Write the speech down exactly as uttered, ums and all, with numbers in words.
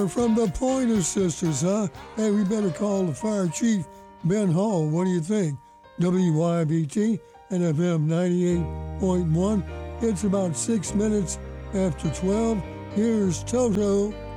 From the Pointer Sisters, huh? Hey, we better call the fire chief, Ben Hall. What do you think? W Y B T and F M ninety-eight point one. It's about six minutes after twelve. Here's Toto